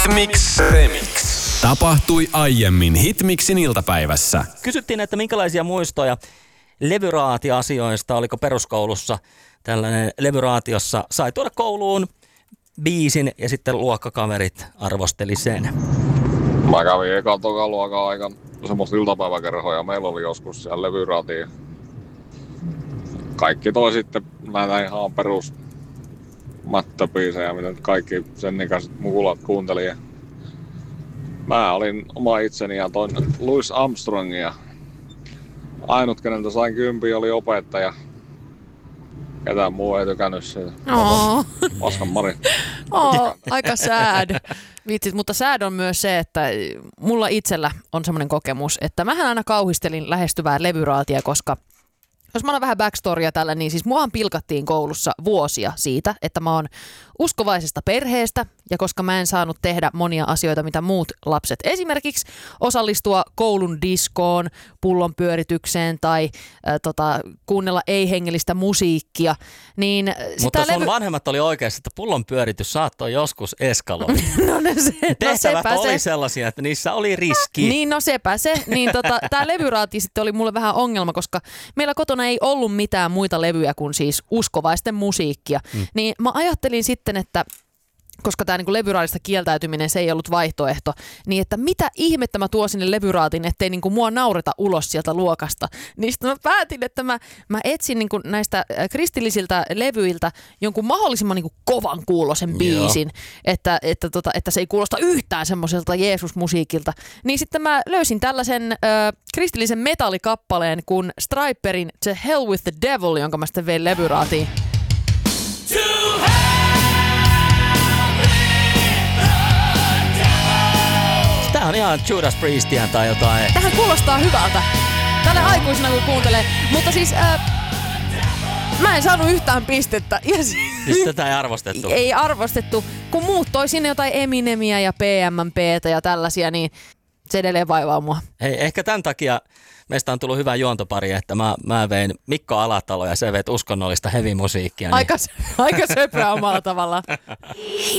Mix Remix. Tapahtui aiemmin Hitmixin iltapäivässä. Kysyttiin, että minkälaisia muistoja levyraati-asioista, oliko peruskoulussa tällainen levyraati, jossa sai tuoda kouluun biisin ja sitten luokkakaverit arvosteli sen. Mä kävin toka luokan aikaan semmoista iltapäiväkerhoja. Meillä oli joskus siellä levyraatia. Kaikki toi sitten näitä ihan perus mättöbiisejä, mitä kaikki sen ikäiset mukulat kuunteli. Mä olin oma itseni ja toin Louis Armstrongia. Ainut, keneltä sain 10 oli opettaja. Ketään muu ei tykännyt siitä. Paskan Mari. Aika sad. Vitsit, mutta sad on myös se, että mulla itsellä on semmoinen kokemus, että mähän aina kauhistelin lähestyvää levyraatia, koska jos mä annan vähän backstorya tällä, niin siis muahan pilkattiin koulussa vuosia siitä, että mä oon uskovaisesta perheestä ja koska mä en saanut tehdä monia asioita, mitä muut lapset. Esimerkiksi osallistua koulun diskoon, pullonpyöritykseen tai kuunnella ei-hengellistä musiikkia. Niin mutta sun vanhemmat oli oikeassa, että pullonpyöritys saattoi joskus eskaloida. Tehtävät oli sellaisia, että niissä oli riski. Niin, no sepä se. Niin tää levyraati sitten oli mulle vähän ongelma, koska meillä kotona ei ollut mitään muita levyjä kuin siis uskovaisten musiikkia. Niin mä ajattelin sitten, että koska tämä niinku levyraadista kieltäytyminen, se ei ollut vaihtoehto, niin että mitä ihmettä mä tuon sinne levyraatiin, ettei niinku mua naureta ulos sieltä luokasta. Niin sitten mä päätin, että mä etsin niinku näistä kristillisiltä levyiltä jonkun mahdollisimman niinku kovan kuulosen biisin, että se ei kuulosta yhtään semmoiselta Jeesus-musiikilta. Niin sitten mä löysin tällaisen kristillisen metallikappaleen kuin Striperin The Hell with the Devil, jonka mä sitten vein levyraatiin. Tää on ihan Judas Priestiä tai jotain. Tähän kuulostaa hyvältä. Tälle aikuisena kun kuuntelee. Mutta siis mä en saanut yhtään pistettä. Siis tätä ei arvostettu. Ei arvostettu. Kun muut toi sinne jotain Eminemiä ja PMMPtä ja tällaisia, niin se edelleen vaivaa mua. Hei, ehkä tämän takia meistä on tullut hyvä juontopari, että mä vein Mikko Alatalo ja sä veit uskonnollista heavy-musiikkia. Niin. Aika söpöä omalla tavallaan.